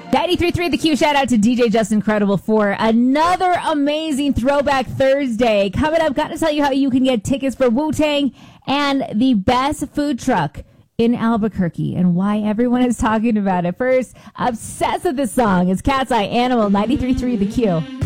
93.3 The Q. Shout out to DJ Justin Credible for another amazing Throwback Thursday. Coming up, got to tell you how you can get tickets for Wu-Tang and the best food truck in Albuquerque and why everyone is talking about it. First, obsessed with this song. It's Cat's Eye Animal, 93.3 The Q.